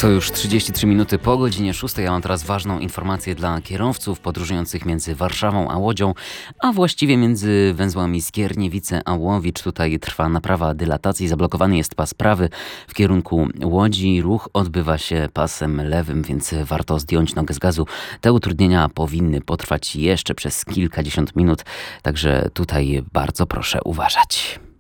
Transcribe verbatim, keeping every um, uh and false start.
To już trzydzieści trzy minuty po godzinie szóstej. Ja mam teraz ważną informację dla kierowców podróżujących między Warszawą a Łodzią, a właściwie między węzłami Skierniewice a Łowicz. Tutaj trwa naprawa dylatacji. Zablokowany jest pas prawy w kierunku Łodzi. Ruch odbywa się pasem lewym, więc warto zdjąć nogę z gazu. Te utrudnienia powinny potrwać jeszcze przez kilkadziesiąt minut, także tutaj bardzo proszę uważać.